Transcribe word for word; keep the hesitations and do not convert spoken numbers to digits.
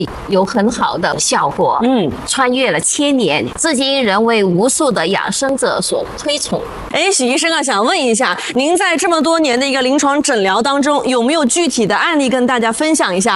有很好的效果，嗯，穿越了千年，至今仍为无数的养生者所推崇。 哎，许医生啊，想问一下，您在这么多年的一个临床诊疗当中，有没有具体的案例跟大家分享一下？